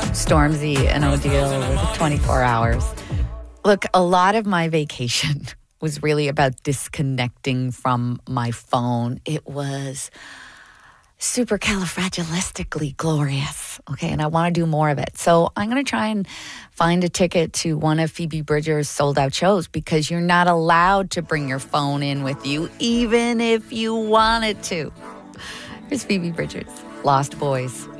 Stormzy and Odile with 24 hours. Look, a lot of my vacation was really about disconnecting from my phone. It was supercalifragilistically glorious. Okay, and I want to do more of it. So I'm going to try and find a ticket to one of Phoebe Bridgers' sold out shows, because you're not allowed to bring your phone in with you, even if you wanted to. Here's Phoebe Bridgers, Lost Boys.